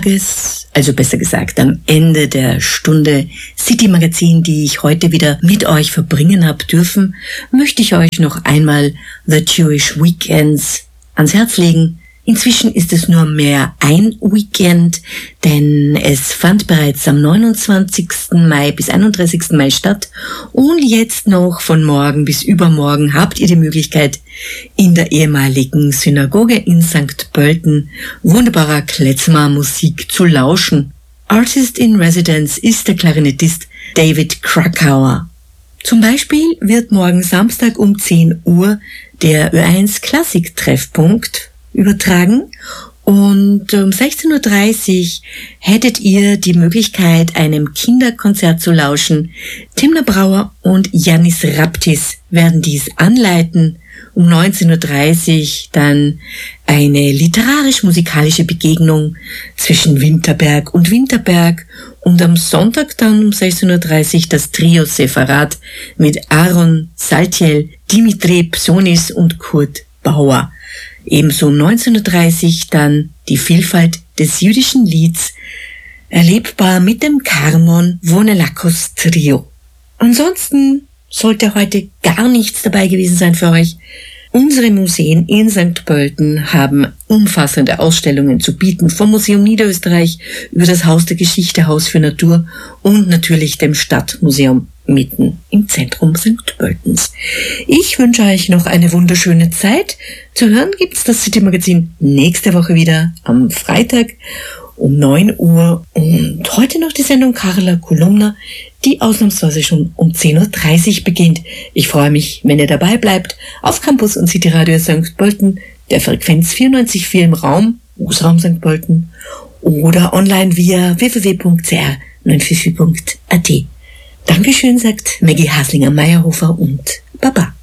Tages, also besser gesagt am Ende der Stunde City Magazin, die ich heute wieder mit euch verbringen habe dürfen, möchte ich euch noch einmal The Jewish Weekends ans Herz legen. Inzwischen ist es nur mehr ein Weekend, denn es fand bereits am 29. Mai bis 31. Mai statt und jetzt noch von morgen bis übermorgen habt ihr die Möglichkeit, in der ehemaligen Synagoge in St. Pölten wunderbarer Klezmer-Musik zu lauschen. Artist in Residence ist der Klarinettist David Krakauer. Zum Beispiel wird morgen Samstag um 10 Uhr der Ö1 Klassik-Treffpunkt übertragen und um 16.30 Uhr hättet ihr die Möglichkeit, einem Kinderkonzert zu lauschen. Timna Brauer und Yannis Raptis werden dies anleiten. Um 19.30 Uhr dann eine literarisch-musikalische Begegnung zwischen Winterberg und Winterberg und am Sonntag dann um 16.30 Uhr das Trio Separat mit Aaron Saltiel, Dimitri Psonis und Kurt Bauer. Ebenso 19.30 Uhr dann die Vielfalt des jüdischen Lieds, erlebbar mit dem Karmon Vonelakos Trio. Ansonsten sollte heute gar nichts dabei gewesen sein für euch. Unsere Museen in St. Pölten haben umfassende Ausstellungen zu bieten, vom Museum Niederösterreich über das Haus der Geschichte, Haus für Natur und natürlich dem Stadtmuseum mitten im Zentrum St. Pöltens. Ich wünsche euch noch eine wunderschöne Zeit. Zu hören gibt's das City Magazin nächste Woche wieder am Freitag um 9 Uhr und heute noch die Sendung Carla Kolumna, die ausnahmsweise schon um 10.30 Uhr beginnt. Ich freue mich, wenn ihr dabei bleibt, auf Campus und City Radio St. Pölten, der Frequenz 94.4 im Raum, Großraum St. Pölten oder online via www.cr944.at. Dankeschön, sagt Maggie Haslinger-Meyerhofer und Baba.